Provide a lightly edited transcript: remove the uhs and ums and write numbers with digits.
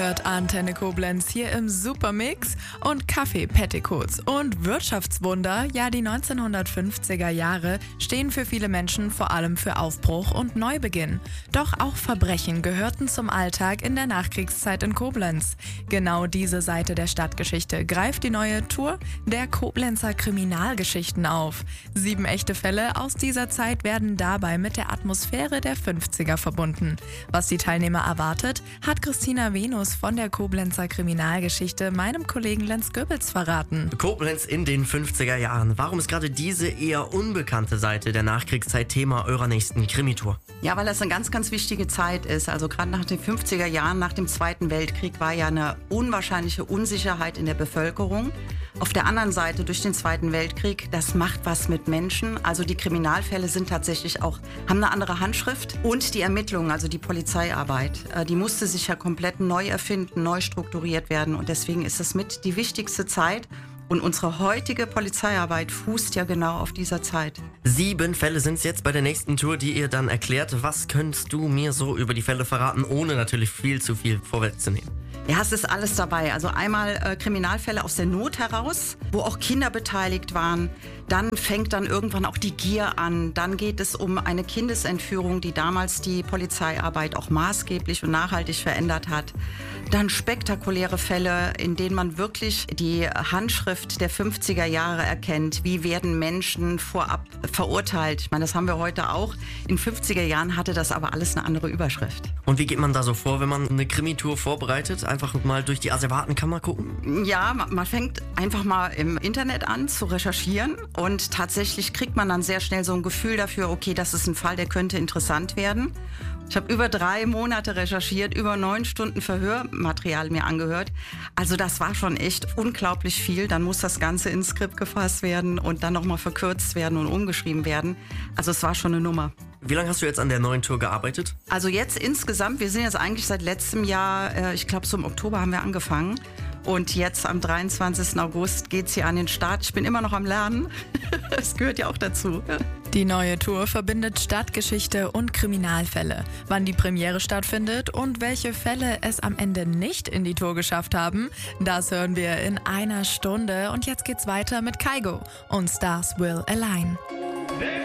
hört Antenne Koblenz hier im Supermix und Kaffee, Petticoats und Wirtschaftswunder. Ja, die 1950er Jahre stehen für viele Menschen vor allem für Aufbruch und Neubeginn. Doch auch Verbrechen gehörten zum Alltag in der Nachkriegszeit in Koblenz. Genau diese Seite der Stadtgeschichte greift die neue Tour der Koblenzer Kriminalgeschichten auf. 7 echte Fälle aus dieser Zeit werden dabei mit der Atmosphäre der 50er verbunden. Was die Teilnehmer erwartet, hat Christina Venus von der Koblenzer Kriminalgeschichte meinem Kollegen Lenz Goebbels verraten. Koblenz in den 50er Jahren. Warum ist gerade diese eher unbekannte Seite der Nachkriegszeit Thema eurer nächsten Krimi-Tour? Ja, weil das eine ganz, ganz wichtige Zeit ist. Also gerade nach den 50er Jahren, nach dem Zweiten Weltkrieg, war ja eine unwahrscheinliche Unsicherheit in der Bevölkerung. Auf der anderen Seite, durch den Zweiten Weltkrieg, das macht was mit Menschen. Also die Kriminalfälle sind tatsächlich auch, haben eine andere Handschrift. Und die Ermittlungen, also die Polizeiarbeit, die musste sich ja komplett neu erfinden, neu strukturiert werden. Und deswegen ist es mit die wichtigste Zeit. Und unsere heutige Polizeiarbeit fußt ja genau auf dieser Zeit. 7 Fälle sind es jetzt bei der nächsten Tour, die ihr dann erklärt. Was könntest du mir so über die Fälle verraten, ohne natürlich viel zu viel vorwegzunehmen? Ja, es ist alles dabei. Also einmal Kriminalfälle aus der Not heraus, wo auch Kinder beteiligt waren. Dann fängt dann irgendwann auch die Gier an. Dann geht es um eine Kindesentführung, die damals die Polizeiarbeit auch maßgeblich und nachhaltig verändert hat. Dann spektakuläre Fälle, in denen man wirklich die Handschrift der 50er Jahre erkennt. Wie werden Menschen vorab verurteilt? Ich meine, das haben wir heute auch. In 50er Jahren hatte das aber alles eine andere Überschrift. Und wie geht man da so vor, wenn man eine Krimi-Tour vorbereitet? Einfach mal durch die Asservatenkammer gucken? Ja, man fängt einfach mal im Internet an zu recherchieren und tatsächlich kriegt man dann sehr schnell so ein Gefühl dafür, okay, das ist ein Fall, der könnte interessant werden. Ich habe über 3 Monate recherchiert, über 9 Stunden Verhörmaterial mir angehört. Also das war schon echt unglaublich viel. Dann muss das Ganze ins Skript gefasst werden und dann nochmal verkürzt werden und umgeschrieben werden. Also es war schon eine Nummer. Wie lange hast du jetzt an der neuen Tour gearbeitet? Also jetzt insgesamt, wir sind jetzt eigentlich seit letztem Jahr, ich glaube so im Oktober haben wir angefangen. Und jetzt am 23. August geht's hier an den Start. Ich bin immer noch am Lernen. Das gehört ja auch dazu. Die neue Tour verbindet Stadtgeschichte und Kriminalfälle. Wann die Premiere stattfindet und welche Fälle es am Ende nicht in die Tour geschafft haben, das hören wir in einer Stunde. Und jetzt geht's weiter mit Kygo und Stars Will Align.